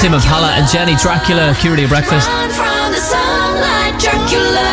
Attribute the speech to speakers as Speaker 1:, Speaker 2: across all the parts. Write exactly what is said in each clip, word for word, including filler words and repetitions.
Speaker 1: Tame Impala and Jenny Dracula, Q Radio Breakfast.
Speaker 2: Run from the sunlight, Dracula.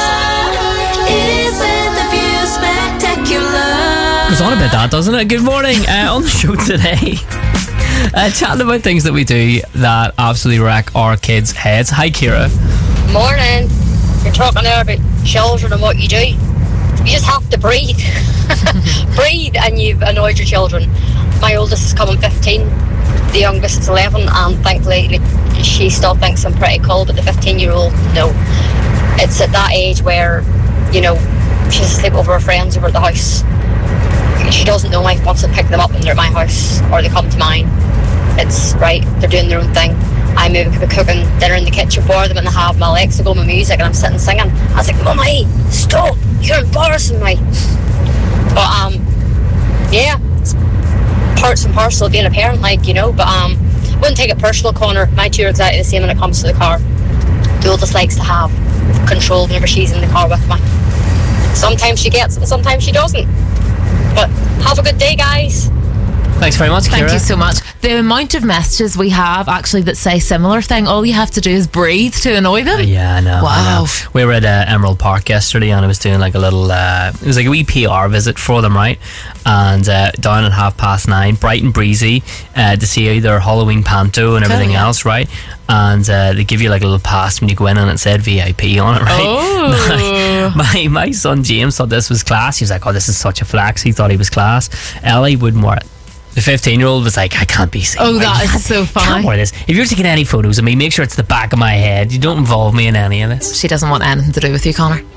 Speaker 2: Isn't the view spectacular?
Speaker 1: Goes on a bit, that, doesn't it? Good morning. Uh, on the show today, uh, chatting about things that we do that absolutely wreck our kids' heads. Hi, Kira.
Speaker 3: Morning. You're talking there about children and what you do. You just have to breathe. Breathe and you've annoyed your children. My oldest is coming fifteen. The youngest is eleven, and thankfully she still thinks I'm pretty cool, but the fifteen year old, no. It's at that age where, you know, she's asleep over her friends over at the house. She doesn't know I wants to pick them up when they're at my house or they come to mine. It's right, they're doing their own thing. I maybe could be cooking dinner in the kitchen for them and I have my Alexa go with music and I'm sitting singing. I was like, Mummy, stop, you're embarrassing me. But um yeah, it's parts and parcel of being a parent, like, you know, but um I wouldn't take it personal, Connor. My two are exactly the same when it comes to the car. The oldest likes to have control whenever she's in the car with me. Sometimes she gets it and sometimes she doesn't. But have a good day, guys.
Speaker 1: Thanks very much, Kira.
Speaker 4: Thank you so much. The amount of messages we have actually that say similar thing, all you have to do is breathe to annoy them.
Speaker 1: Uh, yeah, I know.
Speaker 4: Wow.
Speaker 1: I know. We were at uh, Emerald Park yesterday and I was doing like a little, uh, it was like a wee P R visit for them, right? And uh, down at half past nine, bright and breezy, uh, to see their Halloween panto and everything
Speaker 4: yeah.
Speaker 1: else, right? And uh, they give you like a little pass when you go in and it said V I P on it, right?
Speaker 4: Oh.
Speaker 1: Now, my, my son James thought this was class. He was like, oh, this is such a flex. He thought he was class. Ellie wouldn't wear it. The fifteen year old was like, I can't be seen.
Speaker 4: Oh, that
Speaker 1: I
Speaker 4: is so funny.
Speaker 1: Can't wear this. If you're taking any photos of me, make sure it's the back of my head. You don't involve me in any of this.
Speaker 4: She doesn't want anything to do with you, Connor.